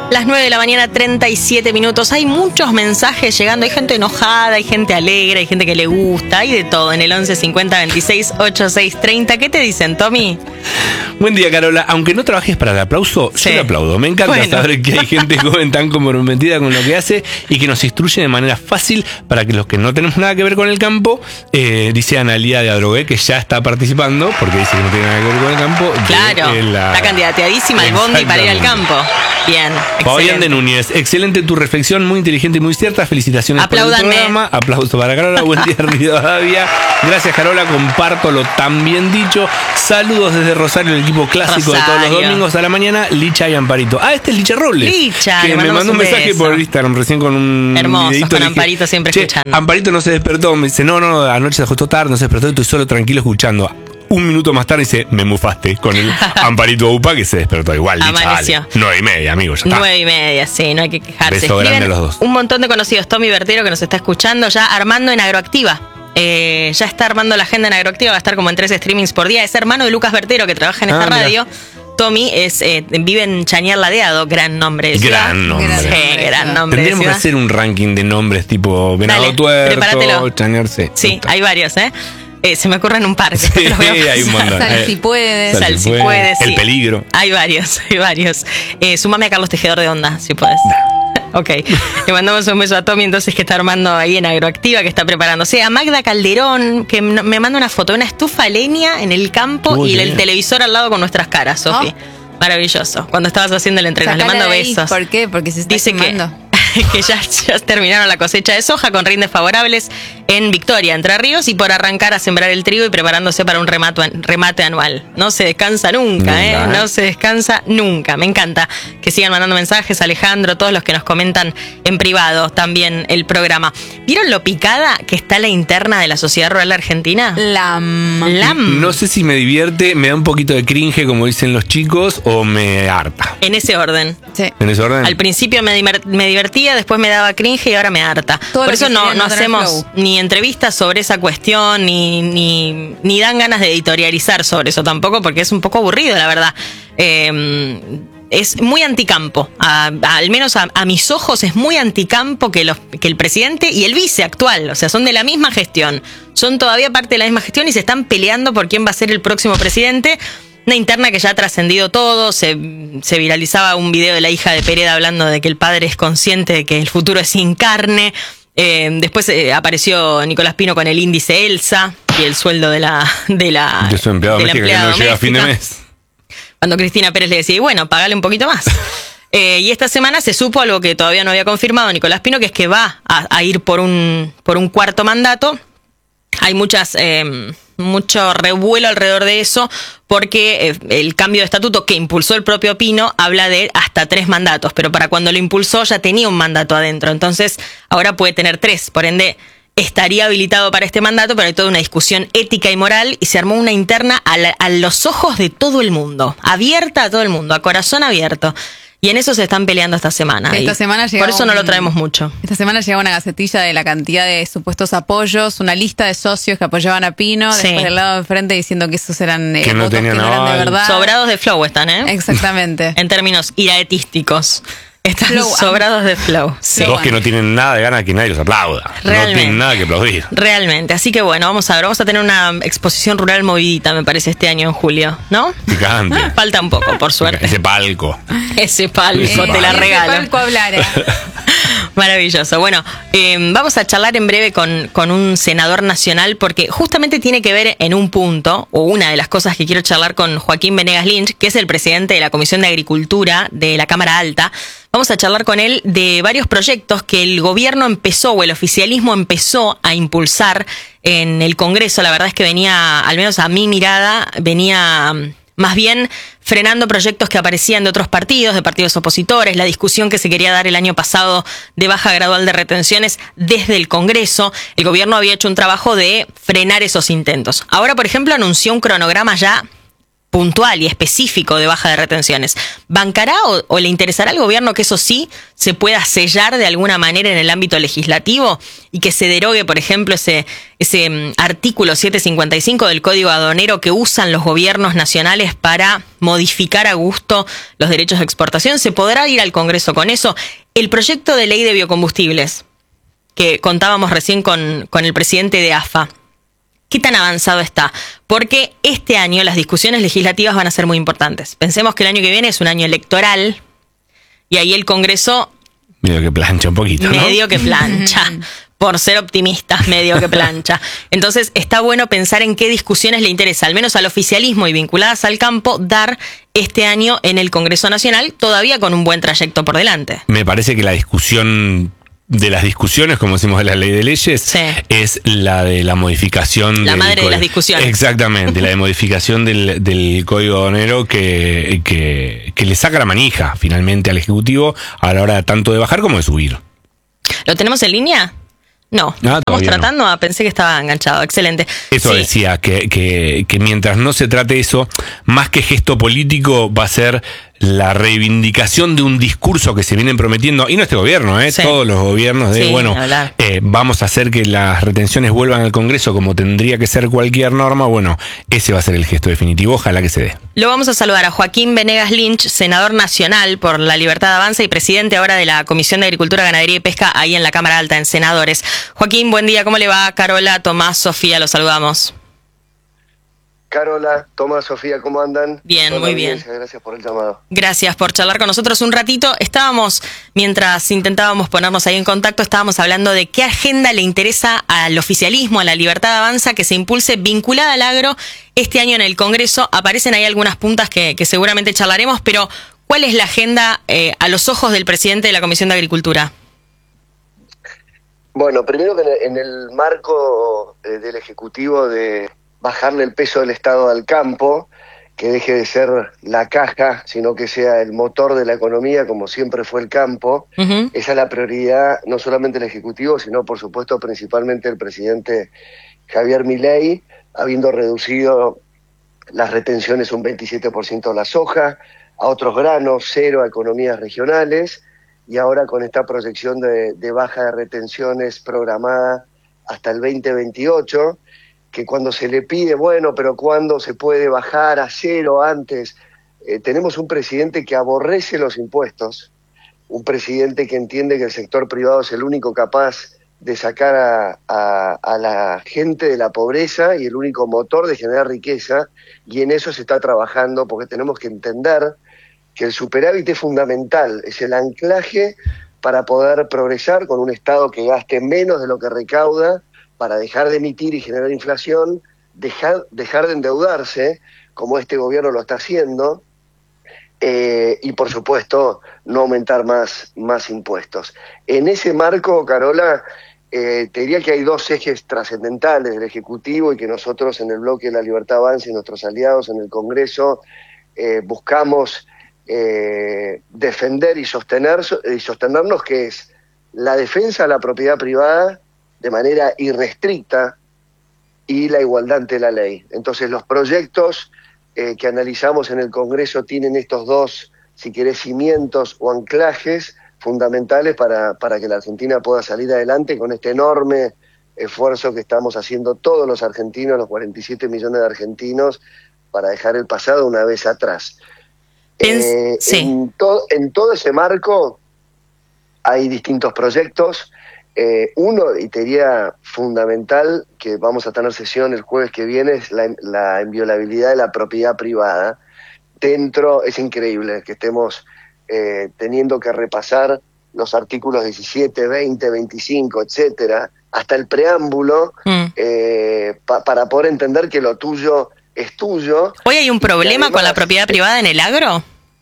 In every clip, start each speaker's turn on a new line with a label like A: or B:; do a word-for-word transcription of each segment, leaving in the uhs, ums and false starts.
A: Las nueve de la mañana, treinta y siete minutos. Hay muchos mensajes llegando. Hay gente enojada, hay gente alegre, hay gente que le gusta. Hay de todo en el once cincuenta veintiséis ochenta y seis treinta. ¿Qué te dicen, Tommy?
B: Buen día, Carola. Aunque no trabajes para el aplauso,
A: Sí.
B: yo le aplaudo. Me encanta
A: Bueno.
B: saber que hay gente joven tan comprometida con lo que hace y que nos instruye de manera fácil para que los que no tenemos nada que ver con el campo, eh, dice Analía de Adrogué, que ya está participando, porque dice que no tiene nada que ver con el campo. de,
A: Claro,
B: eh, la...
A: está candidateadísima al bondi para ir al campo. Bien,
B: Fabián de
A: excelente.
B: Núñez, excelente tu reflexión, muy inteligente y muy cierta. Felicitaciones
A: Apláudanme.
B: por el programa. Aplauso para Carola. Buen día, Rivadavia. Gracias, Carola. Comparto lo tan bien dicho. Saludos desde Rosario, el equipo clásico de todos los
A: Rosario.
B: domingos a la mañana. Licha y Amparito. Ah, este es Licha Robles.
A: Licha,
B: que
A: le
B: me
A: mandamos
B: mandó un
A: un
B: mensaje
A: beso.
B: por Instagram recién con un
A: Hermosos,
B: videito.
A: con
B: Le dije,
A: Amparito siempre
B: "Che,
A: escuchando".
B: Amparito no se despertó. Me dice, no, no, anoche se acostó tarde, no se despertó. Estoy solo tranquilo escuchando. Un minuto más tarde dice, me mufaste con el Amparito Upa que se despertó igual. Licha,
A: Amaneció.
B: dale. Nueve y media, amigo, ya está.
A: Nueve y media, sí, no hay que quejarse.
B: Beso grande
A: Escriben
B: a los dos.
A: un montón de conocidos. Tommy Bertero, que nos está escuchando, ya armando en Agroactiva. Eh, ya está armando la agenda en Agroactiva, va a estar como en tres streamings por día. Es hermano de Lucas Bertero, que trabaja en
B: Ah,
A: esta
B: mira.
A: radio. Tommy es, eh, vive en Chañar Ladeado, gran nombre de ciudad.
B: Gran nombre.
A: Sí, gran nombre de
B: Tendríamos que
A: ciudad.
B: hacer un ranking de nombres tipo Venado
A: Dale,
B: Tuerto,
A: prepáratelo.
B: Chañarse.
A: Sí, hay varios, ¿eh? Eh, se me ocurren un par.
B: Sí,
A: después los voy a
B: hay un
A: pasar.
B: montón.
C: Sal si puedes.
A: Sal si puede, sí.
B: El peligro.
A: Hay varios, hay varios. Eh, súmame a Carlos Tejedor de Onda, si puedes. Ok, le mandamos un beso a Tommy, entonces, que está armando ahí en Agroactiva, que está preparándose. A Magda Calderón, que m- me manda una foto de una estufa a leña en el campo
B: Uy,
A: y
B: qué
A: el
B: bien.
A: televisor al lado con nuestras caras, Sofi. Maravilloso. Cuando estabas haciendo el entreno, le
C: Sacala
A: mando
C: de ahí.
A: besos.
C: ¿Por qué? Porque se está
A: Dice que,
C: quemando.
A: que ya, ya terminaron la cosecha de soja con rindes favorables en Victoria, Entre Ríos, y por arrancar a sembrar el trigo y preparándose para un remate, remate anual. No se descansa nunca,
B: Nunca,
A: ¿eh?
B: ¿eh?
A: No se descansa nunca. Me encanta que sigan mandando mensajes, Alejandro, todos los que nos comentan en privado también el programa. ¿Vieron lo picada que está la interna de la Sociedad Rural Argentina?
C: Lam.
A: Lam.
B: No sé si me divierte, me da un poquito de cringe, como dicen los chicos, o me harta.
A: En ese orden.
C: Sí.
B: ¿En ese orden?
A: Al principio me, dimer- me divertía, después me daba cringe y ahora me harta.
C: Todo
A: Por
C: lo
A: eso
C: que
A: no,
C: sería
A: no
C: no tener
A: hacemos
C: flow.
A: ni entrevistas sobre esa cuestión, ni, ni, ni dan ganas de editorializar sobre eso tampoco, porque es un poco aburrido, la verdad. Eh, es muy anticampo. A- a- al menos a, a mis ojos es muy anticampo que, los, que el presidente y el vice actual. O sea, son de la misma gestión. Son todavía parte de la misma gestión y se están peleando por quién va a ser el próximo presidente. Una interna que ya ha trascendido todo, se, se viralizaba un video de la hija de Pereda hablando de que el padre es consciente de que el futuro es sin carne. Eh, después eh, apareció Nicolás Pino con el índice ELSA y el sueldo de la de la,
B: De su empleado
A: de la
B: doméstico que no llega a fin de
A: doméstica.
B: mes.
A: Cuando Cristina Pérez le decía, y bueno, pagale un poquito más. Eh, y esta semana se supo algo que todavía no había confirmado Nicolás Pino, que es que va a, a ir por un, por un cuarto mandato. Hay muchas eh, mucho revuelo alrededor de eso, porque eh, el cambio de estatuto que impulsó el propio Pino habla de hasta tres mandatos, pero para cuando lo impulsó ya tenía un mandato adentro, entonces ahora puede tener tres, por ende estaría habilitado para este mandato, pero hay toda una discusión ética y moral y se armó una interna a, la- a los ojos de todo el mundo, abierta a todo el mundo, a corazón abierto. Y en eso se están peleando esta semana.
C: Esta
A: Y
C: semana
A: por
C: llegaba
A: eso no lo
C: un-
A: traemos mucho.
C: Esta semana llegaba una gacetilla de la cantidad de supuestos apoyos, una lista de socios que apoyaban a Pino,
A: Sí.
C: después del lado de enfrente diciendo que esos eran eh,
B: Que no
C: votos
B: tenían
C: que no eran de
B: aval.
C: verdad.
A: Sobrados de flow están, ¿eh?
C: Exactamente.
A: En términos iraetísticos. Están
C: Flow,
A: sobrados de flow. Sí.
B: Dos que no tienen nada de ganas que nadie los aplauda.
A: Realmente.
B: No tienen nada que aplaudir.
A: Realmente. Así que bueno, vamos a ver. Vamos a tener una exposición rural movidita, me parece, este año en julio, ¿no?
B: Picante.
A: Falta un poco, por suerte.
B: Ese palco.
A: Ese palco,
B: Ese
A: te la
B: palco.
A: regalo.
C: Ese palco hablara.
A: Maravilloso. Bueno, eh, vamos a charlar en breve con, con un senador nacional porque justamente tiene que ver en un punto, o una de las cosas que quiero charlar con Joaquín Venegas Lynch, que es el presidente de la Comisión de Agricultura de la Cámara Alta. Vamos a charlar con él de varios proyectos que el gobierno empezó, o el oficialismo empezó a impulsar en el Congreso. La verdad es que venía, al menos a mi mirada, venía más bien frenando proyectos que aparecían de otros partidos, de partidos opositores, la discusión que se quería dar el año pasado de baja gradual de retenciones desde el Congreso. El gobierno había hecho un trabajo de frenar esos intentos. Ahora, por ejemplo, anunció un cronograma ya puntual y específico de baja de retenciones. ¿Bancará o, o le interesará al gobierno que eso sí se pueda sellar de alguna manera en el ámbito legislativo y que se derogue, por ejemplo, ese, ese um, artículo setecientos cincuenta y cinco del Código Aduanero que usan los gobiernos nacionales para modificar a gusto los derechos de exportación? ¿Se podrá ir al Congreso con eso? El proyecto de ley de biocombustibles, que contábamos recién con, con el presidente de A F A, ¿qué tan avanzado está? Porque este año las discusiones legislativas van a ser muy importantes. Pensemos que el año que viene es un año electoral y ahí el Congreso...
B: Medio que plancha un poquito, ¿no?
A: Medio que plancha. Por ser optimistas, medio que plancha. Entonces está bueno pensar en qué discusiones le interesa, al menos al oficialismo y vinculadas al campo, dar este año en el Congreso Nacional, todavía con un buen trayecto por delante.
B: Me parece que la discusión... de las discusiones, como decimos de la ley de leyes, sí, es la de la modificación...
A: La
B: del
A: madre de las discusiones.
B: Exactamente, la de modificación del, del Código Aduanero que, que, que le saca la manija finalmente al Ejecutivo a la hora tanto de bajar como de subir.
A: ¿Lo tenemos en línea? No,
B: ah,
A: estamos tratando, no. Pensé que estaba enganchado, excelente.
B: Eso sí. decía, que, que, que mientras no se trate eso, más que gesto político va a ser la reivindicación de un discurso que se vienen prometiendo, y no este gobierno, ¿eh? Sí. Todos los gobiernos de, sí, bueno, eh, vamos a hacer que las retenciones vuelvan al Congreso como tendría que ser cualquier norma. Bueno, ese va a ser el gesto definitivo, ojalá que se dé.
A: Lo vamos a saludar a Joaquín Venegas Lynch, senador nacional por La Libertad Avanza y presidente ahora de la Comisión de Agricultura, Ganadería y Pesca, ahí en la Cámara Alta, en Senadores. Joaquín, buen día, ¿cómo le va? Carola, Tomás, Sofía, los saludamos.
D: Carola, Tomás, Sofía, ¿cómo andan?
A: Bien,
D: Hola,
A: muy bien.
D: Gracias por el llamado.
A: Gracias por charlar con nosotros un ratito. Estábamos, mientras intentábamos ponernos ahí en contacto, estábamos hablando de qué agenda le interesa al oficialismo, a La Libertad Avanza, que se impulse vinculada al agro este año en el Congreso. Aparecen ahí algunas puntas que, que seguramente charlaremos, pero ¿cuál es la agenda eh, a los ojos del presidente de la Comisión de Agricultura?
D: Bueno, primero que en el marco eh, del Ejecutivo de bajarle el peso del Estado al campo, que deje de ser la caja, sino que sea el motor de la economía, como siempre fue el campo. Uh-huh. Esa es la prioridad, no solamente del Ejecutivo, sino por supuesto principalmente el presidente Javier Milei, habiendo reducido las retenciones un veintisiete por ciento a la soja, a otros granos, cero a economías regionales, y ahora con esta proyección de, de baja de retenciones programada hasta el veinte veintiocho, que cuando se le pide, bueno, pero ¿cuándo se puede bajar a cero antes? Eh, tenemos un presidente que aborrece los impuestos, un presidente que entiende que el sector privado es el único capaz de sacar a, a, a la gente de la pobreza y el único motor de generar riqueza, y en eso se está trabajando, porque tenemos que entender que el superávit es fundamental, es el anclaje para poder progresar con un Estado que gaste menos de lo que recauda, para dejar de emitir y generar inflación, dejar, dejar de endeudarse, como este gobierno lo está haciendo, eh, y por supuesto no aumentar más, más impuestos. En ese marco, Carola, eh, te diría que hay dos ejes trascendentales del Ejecutivo y que nosotros en el bloque de La Libertad Avanza y nuestros aliados en el Congreso eh, buscamos eh, defender y, sostener, y sostenernos, que es la defensa de la propiedad privada de manera irrestricta y la igualdad ante la ley. Entonces los proyectos eh, que analizamos en el Congreso tienen estos dos, si querés, cimientos o anclajes fundamentales para, para que la Argentina pueda salir adelante con este enorme esfuerzo que estamos haciendo todos los argentinos, los cuarenta y siete millones de argentinos, para dejar el pasado una vez atrás. Eh, sí. en, to, en todo ese marco hay distintos proyectos. Eh, uno, y te diría fundamental, que vamos a tener sesión el jueves que viene, es la, la inviolabilidad de la propiedad privada. Dentro, es increíble que estemos eh, teniendo que repasar los artículos diecisiete, veinte, veinticinco, etcétera, hasta el preámbulo, mm. eh, pa, para poder entender que lo tuyo es tuyo.
A: ¿Hoy hay un problema además, con la propiedad privada en el agro?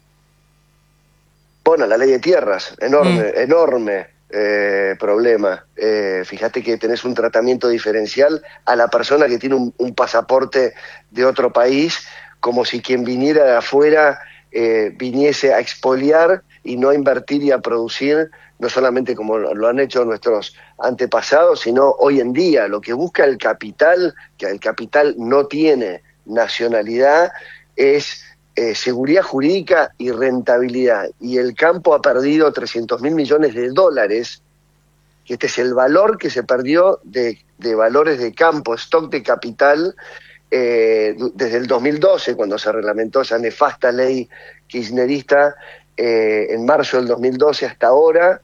D: Bueno, la ley de tierras, enorme, mm. enorme. Eh, problema. Eh, fíjate que tenés un tratamiento diferencial a la persona que tiene un, un pasaporte de otro país, como si quien viniera de afuera eh, viniese a expoliar y no a invertir y a producir, no solamente como lo han hecho nuestros antepasados, sino hoy en día lo que busca el capital, que el capital no tiene nacionalidad, es eh, seguridad jurídica y rentabilidad. Y el campo ha perdido trescientos mil millones de dólares, que este es el valor que se perdió de, de valores de campo, stock de capital, eh, desde el dos mil doce, cuando se reglamentó esa nefasta ley kirchnerista, eh, en marzo del dos mil doce hasta ahora,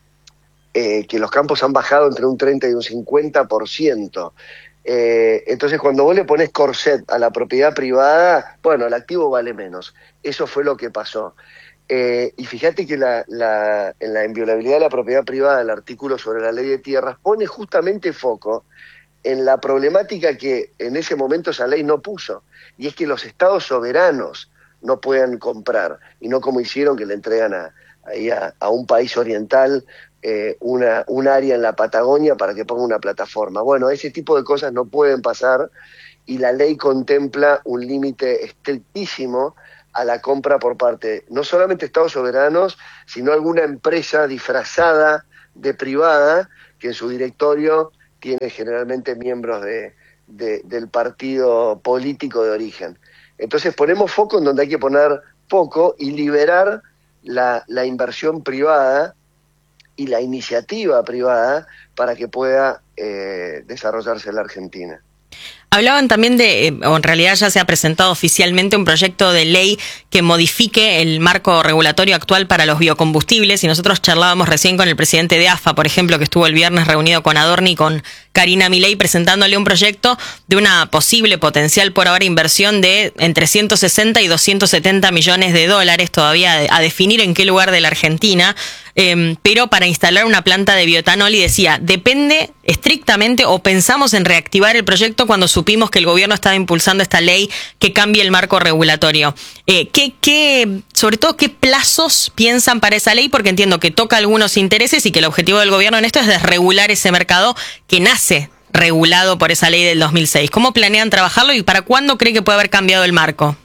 D: eh, que los campos han bajado entre un treinta y un cincuenta por ciento. Eh, entonces, cuando vos le ponés corset a la propiedad privada, bueno, el activo vale menos. Eso fue lo que pasó. Eh, y fíjate que la, la, en la inviolabilidad de la propiedad privada, el artículo sobre la ley de tierras, pone justamente foco en la problemática que en ese momento esa ley no puso, y es que los estados soberanos no puedan comprar, y no como hicieron que le entregan a, a, a un país oriental eh, una, un área en la Patagonia para que ponga una plataforma. Bueno, ese tipo de cosas no pueden pasar, y la ley contempla un límite estrictísimo a la compra por parte, no solamente estados soberanos, sino alguna empresa disfrazada de privada, que en su directorio tiene generalmente miembros de, de, del partido político de origen. Entonces ponemos foco en donde hay que poner foco y liberar la, la inversión privada y la iniciativa privada para que pueda eh, desarrollarse en la Argentina.
A: Hablaban también de, o en realidad ya se ha presentado oficialmente un proyecto de ley que modifique el marco regulatorio actual para los biocombustibles, y nosotros charlábamos recién con el presidente de A F A, por ejemplo, que estuvo el viernes reunido con Adorni y con Karina Milei, presentándole un proyecto de una posible potencial por ahora inversión de entre ciento sesenta y doscientos setenta millones de dólares, todavía a definir en qué lugar de la Argentina, eh, pero para instalar una planta de bioetanol, y decía, depende estrictamente, o pensamos en reactivar el proyecto cuando supimos que el gobierno estaba impulsando esta ley que cambie el marco regulatorio. Eh, ¿qué, qué, sobre todo, qué plazos piensan para esa ley? Porque entiendo que toca algunos intereses y que el objetivo del gobierno en esto es desregular ese mercado que nace regulado por esa ley del dos mil seis. ¿Cómo planean trabajarlo y para cuándo cree que puede haber cambiado el marco?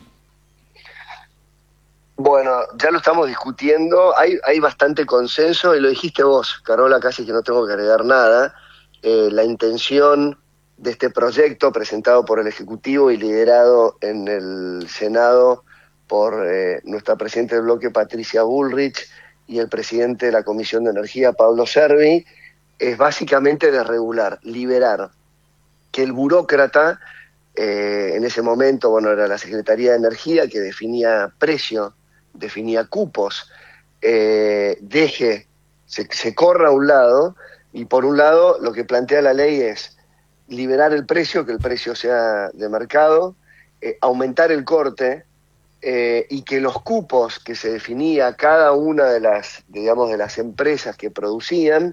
D: Bueno, ya lo estamos discutiendo, hay, hay bastante consenso, y lo dijiste vos, Carola, casi que no tengo que agregar nada. Eh, la intención de este proyecto, presentado por el Ejecutivo y liderado en el Senado por eh, nuestra presidenta del bloque, Patricia Bullrich, y el presidente de la Comisión de Energía, Pablo Servi, es básicamente desregular, liberar, que el burócrata, eh, en ese momento, bueno, era la Secretaría de Energía, que definía precio, definía cupos, eh, deje, se, se corra a un lado, y por un lado lo que plantea la ley es liberar el precio, que el precio sea de mercado, eh, aumentar el corte, eh, y que los cupos que se definía cada una de las, digamos, de las empresas que producían,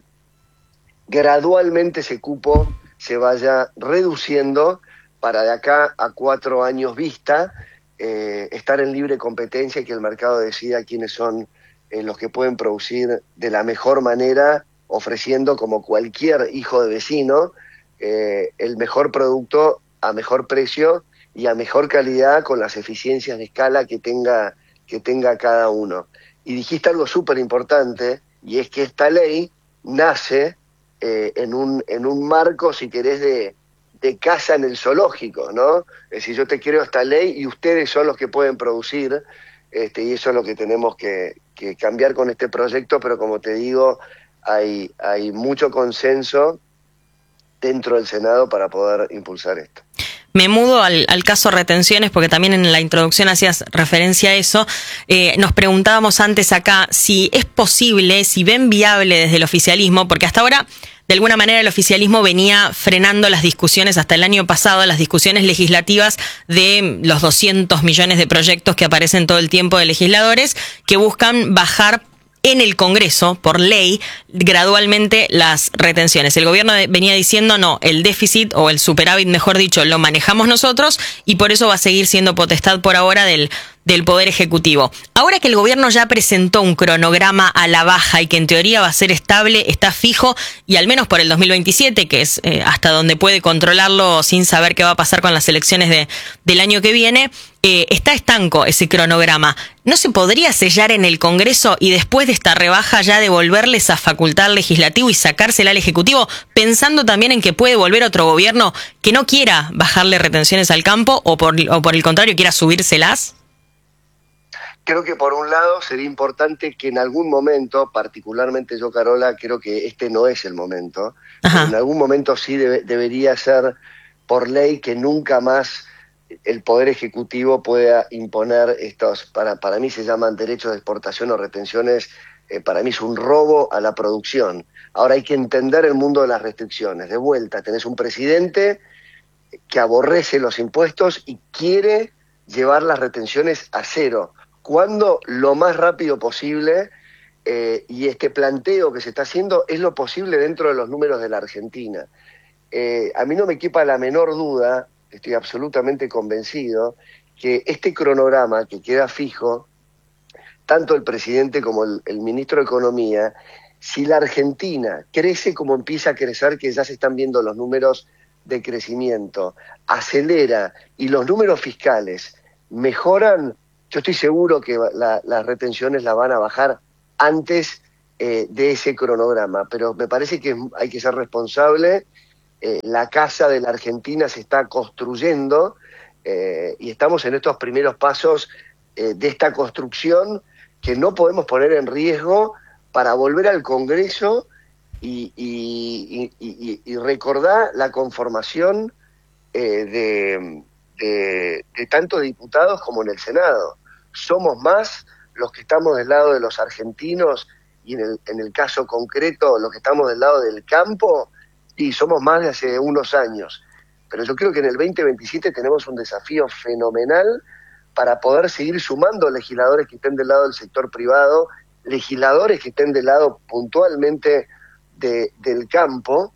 D: gradualmente ese cupo se vaya reduciendo para de acá a cuatro años vista, eh, estar en libre competencia y que el mercado decida quiénes son eh, los que pueden producir de la mejor manera, ofreciendo, como cualquier hijo de vecino, eh, el mejor producto a mejor precio y a mejor calidad, con las eficiencias de escala que tenga, que tenga cada uno. Y dijiste algo súper importante, y es que esta ley nace eh, en, un, en un marco, si querés, de, de caza en el zoológico, ¿no? Es decir, yo te creo esta ley y ustedes son los que pueden producir, este, y eso es lo que tenemos que, que cambiar con este proyecto, pero como te digo, hay, hay mucho consenso dentro del Senado para poder impulsar esto.
A: Me mudo al, al caso retenciones, porque también en la introducción hacías referencia a eso. Eh, nos preguntábamos antes acá si es posible, si ven viable desde el oficialismo, porque hasta ahora, de alguna manera, el oficialismo venía frenando las discusiones hasta el año pasado, las discusiones legislativas de los doscientos millones de proyectos que aparecen todo el tiempo de legisladores que buscan bajar en el Congreso, por ley, gradualmente las retenciones. El gobierno de, venía diciendo, no, el déficit o el superávit, mejor dicho, lo manejamos nosotros, y por eso va a seguir siendo potestad por ahora del, del Poder Ejecutivo. Ahora que el gobierno ya presentó un cronograma a la baja y que en teoría va a ser estable, está fijo, y al menos por el dos mil veintisiete, que es eh, hasta donde puede controlarlo sin saber qué va a pasar con las elecciones de, del año que viene, eh, está estanco ese cronograma. ¿No se podría sellar en el Congreso y después de esta rebaja ya devolverle esa facultad al legislativo y sacársela al Ejecutivo, pensando también en que puede volver otro gobierno que no quiera bajarle retenciones al campo o por, o por el contrario quiera subírselas?
D: Creo que por un lado sería importante que en algún momento, particularmente yo, Carola, creo que este no es el momento, pero en algún momento sí debe, debería ser por ley que nunca más el Poder Ejecutivo pueda imponer estos, para, para mí se llaman derechos de exportación o retenciones, eh, para mí es un robo a la producción. Ahora hay que entender el mundo de las restricciones. De vuelta, tenés un presidente que aborrece los impuestos y quiere llevar las retenciones a cero. Cuando lo más rápido posible, eh, y este planteo que se está haciendo es lo posible dentro de los números de la Argentina. Eh, a mí no me quepa la menor duda, estoy absolutamente convencido, que este cronograma que queda fijo, tanto el presidente como el, el ministro de Economía, si la Argentina crece como empieza a crecer, que ya se están viendo los números de crecimiento, acelera y los números fiscales mejoran, yo estoy seguro que la, las retenciones la van a bajar antes eh, de ese cronograma, pero me parece que hay que ser responsable. Eh, la casa de la Argentina se está construyendo eh, y estamos en estos primeros pasos eh, de esta construcción que no podemos poner en riesgo para volver al Congreso y, y, y, y, y recordar la conformación eh, de, de, de tanto diputados como en el Senado. Somos más los que estamos del lado de los argentinos y en el, en el caso concreto los que estamos del lado del campo, y somos más de hace unos años. Pero yo creo que en el veinte veintisiete tenemos un desafío fenomenal para poder seguir sumando legisladores que estén del lado del sector privado, legisladores que estén del lado puntualmente de, del campo,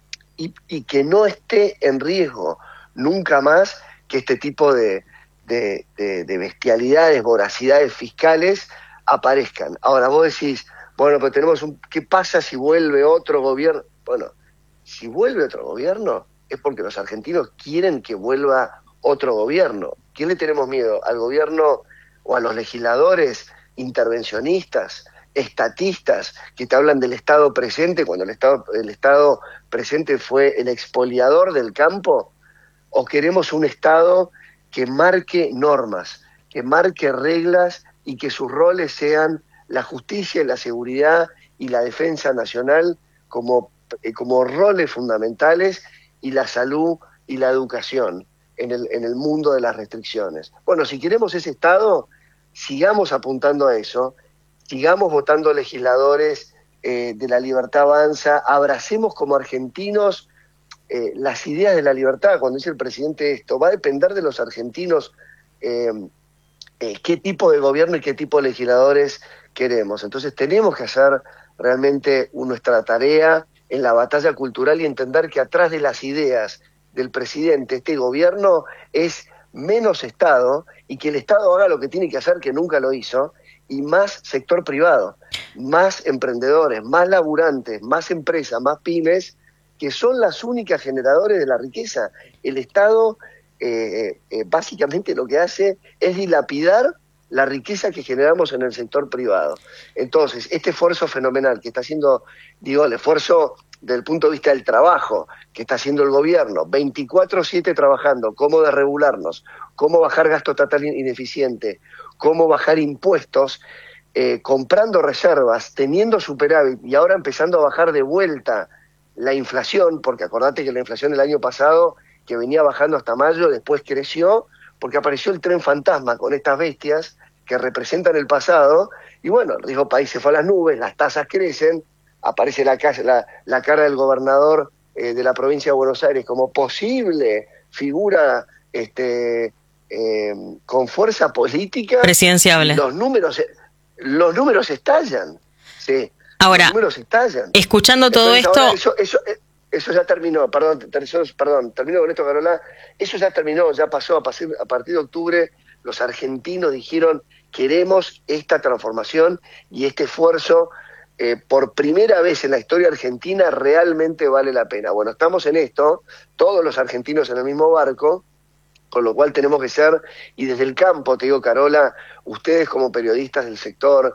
D: y, y que no esté en riesgo nunca más que este tipo de, de, de, de bestialidades, voracidades fiscales aparezcan. Ahora vos decís, bueno, pero tenemos un... ¿qué pasa si vuelve otro gobierno? Bueno, si vuelve otro gobierno es porque los argentinos quieren que vuelva otro gobierno. ¿Quién le tenemos miedo? ¿Al gobierno o a los legisladores intervencionistas, estatistas, que te hablan del Estado presente, cuando el Estado, el Estado presente fue el expoliador del campo? ¿O queremos un Estado que marque normas, que marque reglas y que sus roles sean la justicia y la seguridad y la defensa nacional como, eh, como roles fundamentales, y la salud y la educación en el, en el mundo de las restricciones? Bueno, si queremos ese Estado, sigamos apuntando a eso, sigamos votando legisladores eh, de La Libertad Avanza, abracemos como argentinos eh, las ideas de la libertad. Cuando dice el presidente esto, va a depender de los argentinos eh, eh, qué tipo de gobierno y qué tipo de legisladores queremos. Entonces tenemos que hacer realmente nuestra tarea en la batalla cultural y entender que atrás de las ideas del presidente, este gobierno es menos Estado, y que el Estado haga lo que tiene que hacer, que nunca lo hizo, y más sector privado, más emprendedores, más laburantes, más empresas, más pymes, que son las únicas generadores de la riqueza. El Estado eh, eh, básicamente lo que hace es dilapidar la riqueza que generamos en el sector privado. Entonces, este esfuerzo fenomenal que está haciendo, digo, el esfuerzo desde el punto de vista del trabajo que está haciendo el gobierno, veinticuatro siete trabajando, cómo desregularnos, cómo bajar gasto estatal ineficiente, cómo bajar impuestos, eh, comprando reservas, teniendo superávit y ahora empezando a bajar de vuelta la inflación, porque acordate que la inflación del año pasado, que venía bajando hasta mayo, después creció, porque apareció el tren fantasma con estas bestias que representan el pasado, y bueno, el riesgo país se fue a las nubes, las tasas crecen, aparece la, la, la cara del gobernador eh, de la provincia de Buenos Aires como posible figura este, eh, con fuerza política.
A: Presidenciable.
D: Los números, los números estallan, sí.
A: Ahora,
D: los números estallan.
A: Escuchando todo
D: Entonces,
A: esto...
D: Eso, eso, eso ya terminó, perdón, perdón, termino con esto, Carola, eso ya terminó, ya pasó, a, pasar, a partir de octubre los argentinos dijeron, queremos esta transformación y este esfuerzo, eh, por primera vez en la historia argentina, realmente vale la pena. Bueno, estamos en esto, todos los argentinos en el mismo barco, con lo cual tenemos que ser, y desde el campo, te digo, Carola, ustedes como periodistas del sector,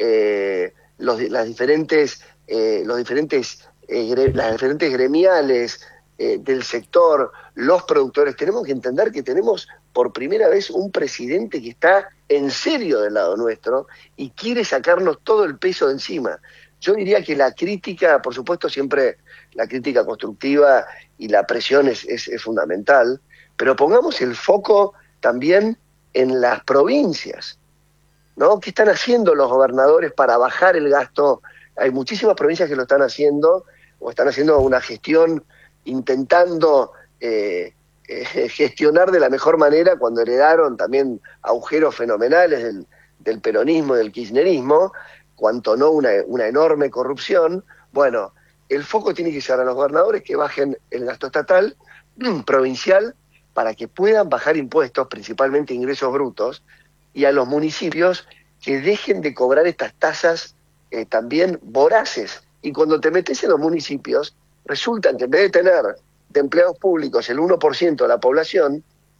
D: eh, los, las diferentes, eh, los diferentes, eh, gre, las diferentes gremiales eh, del sector, los productores, tenemos que entender que tenemos por primera vez un presidente que está en serio del lado nuestro y quiere sacarnos todo el peso de encima. Yo diría que la crítica, por supuesto, siempre la crítica constructiva y la presión es, es, es fundamental, pero pongamos el foco también en las provincias, ¿no? ¿Qué están haciendo los gobernadores para bajar el gasto? Hay muchísimas provincias que lo están haciendo, o están haciendo una gestión intentando eh, eh, gestionar de la mejor manera cuando heredaron también agujeros fenomenales del, del peronismo y del kirchnerismo, cuanto no una, una enorme corrupción. Bueno, el foco tiene que ser a los gobernadores que bajen el gasto estatal, provincial, para que puedan bajar impuestos, principalmente ingresos brutos, y a los municipios que dejen de cobrar estas tasas eh, también voraces. Y cuando te metes en los municipios, resulta que en vez de tener de empleados públicos el uno por ciento de la población,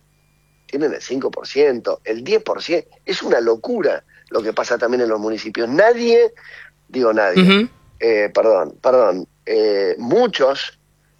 D: tienen el cinco por ciento, el diez por ciento. Es una locura lo que pasa también en los municipios. Nadie, digo nadie, uh-huh. eh, perdón, perdón, eh, muchos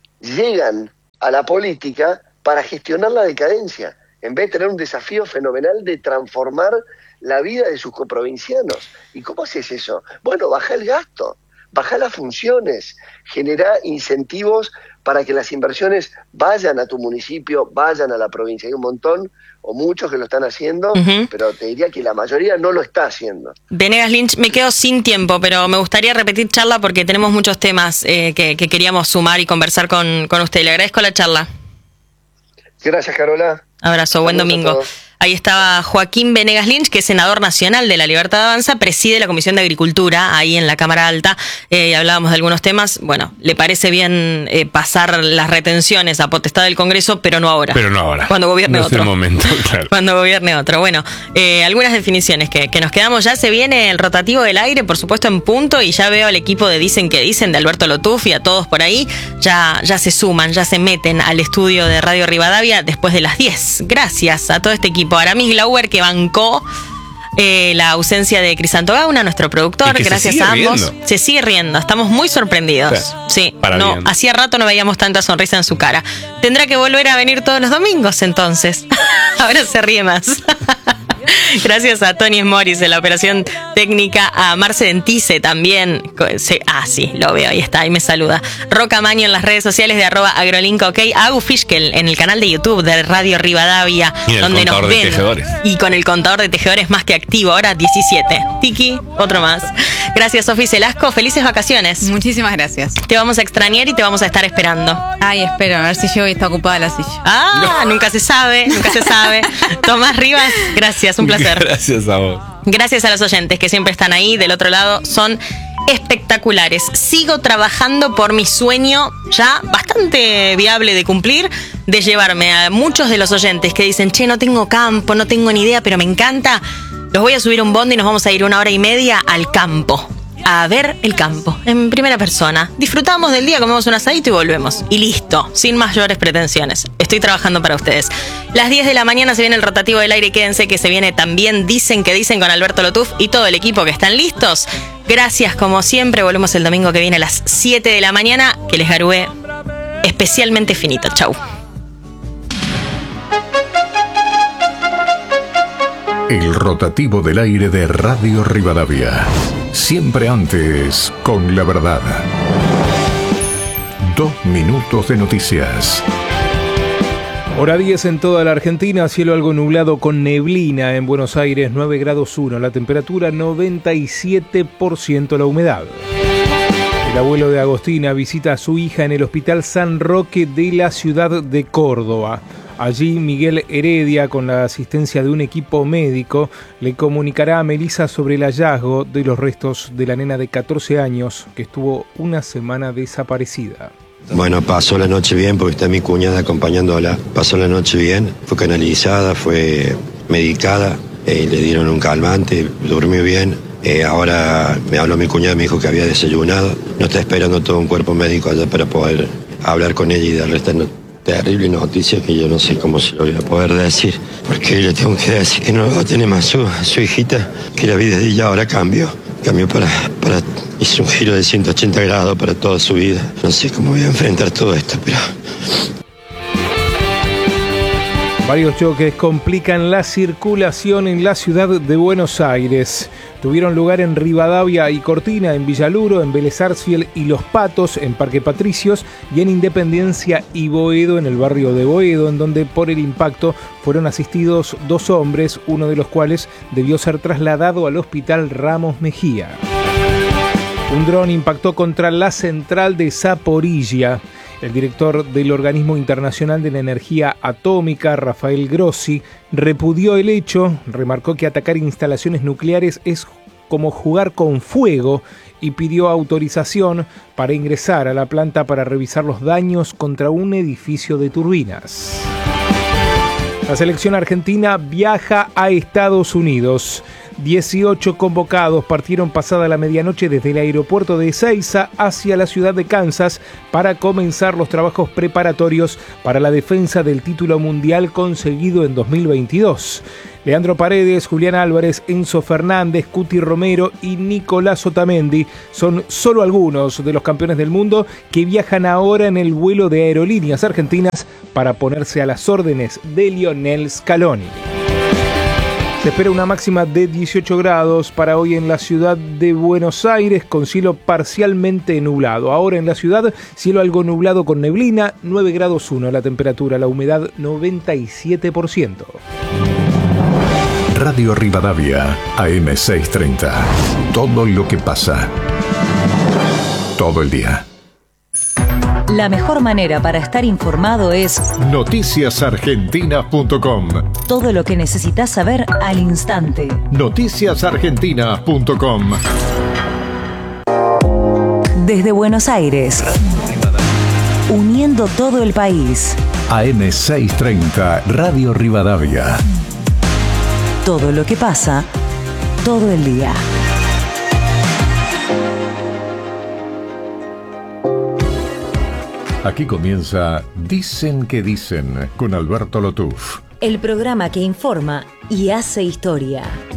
D: llegan a la política para gestionar la decadencia, en vez de tener un desafío fenomenal de transformar la vida de sus coprovincianos. ¿Y cómo haces eso? Bueno, baja el gasto, baja las funciones, genera incentivos para que las inversiones vayan a tu municipio, vayan a la provincia. Hay un montón, o muchos que lo están haciendo, uh-huh. pero te diría que la mayoría no lo está haciendo.
A: Venegas Lynch, me quedo sin tiempo, pero me gustaría repetir charla porque tenemos muchos temas eh, que, que queríamos sumar y conversar con, con usted. Le agradezco la charla.
D: Gracias, Carola.
A: Abrazo, buen domingo. Ahí estaba Joaquín Venegas Lynch, que es senador nacional de La Libertad Avanza, preside la Comisión de Agricultura ahí en la Cámara Alta. Eh, hablábamos de algunos temas. Bueno, le parece bien eh, pasar las retenciones a potestad del Congreso, pero no ahora.
B: Pero no ahora.
A: Cuando gobierne
B: no
A: otro.
B: Es el momento, claro.
A: Cuando gobierne otro. Bueno, eh, algunas definiciones que, que nos quedamos. Ya se viene el rotativo del aire, por supuesto, en punto, y ya veo al equipo de Dicen que Dicen, de Alberto Lotuf y a todos por ahí. Ya, ya se suman, ya se meten al estudio de Radio Rivadavia después de las diez. Gracias a todo este equipo. Aramis Glauber, que bancó eh, la ausencia de Crisanto Gauna, nuestro productor. Gracias a ambos. Riendo. Se sigue riendo. Estamos muy sorprendidos. Sí, sí no, hacía rato no veíamos tanta sonrisa en su cara. Tendrá que volver a venir todos los domingos entonces. Ahora se ríe más. Gracias a Tony Morris en la operación técnica, a Marce Dentice también. Ah, sí, lo veo, ahí está, ahí me saluda. Roca Maño en las redes sociales de arroba agrolink, ok. A Agu Fischkel en el canal de YouTube de Radio Rivadavia,
B: y
A: donde nos ven.
B: Tejedores.
A: Y con el contador de tejedores más que activo, ahora diecisiete. Tiki, otro más. Gracias, Sofi Celasco, felices vacaciones.
C: Muchísimas gracias.
A: Te vamos a extrañar y te vamos a estar esperando.
C: Ay, espero, a ver si llego y está ocupada la silla.
A: Ah, no. nunca se sabe, nunca se sabe. Tomás Rivas, gracias, un placer.
B: Gracias a vos.
A: Gracias a los oyentes que siempre están ahí del otro lado, son espectaculares. Sigo trabajando por mi sueño ya bastante viable de cumplir, de llevarme a muchos de los oyentes que dicen, che, no tengo campo, no tengo ni idea, pero me encanta. Los voy a subir a un bondi y nos vamos a ir una hora y media al campo, a ver el campo, en primera persona. Disfrutamos del día, comemos un asadito y volvemos. Y listo, sin mayores pretensiones. Estoy trabajando para ustedes. Las diez de la mañana se viene el rotativo del aire. Quédense que se viene también Dicen que Dicen con Alberto Lotuf y todo el equipo que están listos. Gracias, como siempre. Volvemos el domingo que viene a las siete de la mañana. Que les garúe especialmente finito. Chau.
E: El rotativo del aire de Radio Rivadavia. Siempre antes, con la verdad. Dos minutos de noticias.
F: Hora diez en toda la Argentina, cielo algo nublado con neblina en Buenos Aires, nueve grados uno, la temperatura noventa y siete por ciento la humedad. El abuelo de Agostina visita a su hija en el Hospital San Roque de la ciudad de Córdoba. Allí Miguel Heredia, con la asistencia de un equipo médico, le comunicará a Melissa sobre el hallazgo de los restos de la nena de catorce años que estuvo una semana desaparecida.
G: Bueno, pasó la noche bien porque está mi cuñada acompañándola. Pasó la noche bien, fue canalizada, fue medicada, eh, le dieron un calmante, durmió bien. Eh, ahora me habló mi cuñada, me dijo que había desayunado. No está esperando todo un cuerpo médico allá para poder hablar con ella y darle esta no- terrible noticia que yo no sé cómo se lo voy a poder decir. Porque le tengo que decir que no va a tener más su, su hijita, que la vida de ella ahora cambió. Cambió para, para... hizo un giro de ciento ochenta grados para toda su vida. No sé cómo voy a enfrentar todo esto, pero...
F: Varios choques complican la circulación en la ciudad de Buenos Aires. Tuvieron lugar en Rivadavia y Cortina, en Villaluro, en Vélez Sarsfield y Los Patos, en Parque Patricios, y en Independencia y Boedo, en el barrio de Boedo, en donde por el impacto fueron asistidos dos hombres, uno de los cuales debió ser trasladado al hospital Ramos Mejía. Un dron impactó contra la central de Zaporilla. El director del Organismo Internacional de la Energía Atómica, Rafael Grossi, repudió el hecho, remarcó que atacar instalaciones nucleares es como jugar con fuego y pidió autorización para ingresar a la planta para revisar los daños contra un edificio de turbinas. La selección argentina viaja a Estados Unidos. dieciocho convocados partieron pasada la medianoche desde el aeropuerto de Ezeiza hacia la ciudad de Kansas para comenzar los trabajos preparatorios para la defensa del título mundial conseguido en dos mil veintidós. Leandro Paredes, Julián Álvarez, Enzo Fernández, Cuti Romero y Nicolás Otamendi son solo algunos de los campeones del mundo que viajan ahora en el vuelo de Aerolíneas Argentinas para ponerse a las órdenes de Lionel Scaloni. Se espera una máxima de dieciocho grados para hoy en la ciudad de Buenos Aires, con cielo parcialmente nublado. Ahora en la ciudad, cielo algo nublado con neblina, nueve grados uno la temperatura, la humedad noventa y siete por ciento.
E: Radio Rivadavia, A M seiscientos treinta. Todo lo que pasa. Todo el día.
H: La mejor manera para estar informado es
E: noticias argentinas punto com.
H: todo lo que necesitas saber al instante.
E: noticias argentinas punto com.
H: Desde Buenos Aires, uniendo todo el país.
E: A M seiscientos treinta, Radio Rivadavia.
H: Todo lo que pasa, todo el día.
E: Aquí comienza Dicen que Dicen con Alberto Lotuf.
H: El programa que informa y hace historia.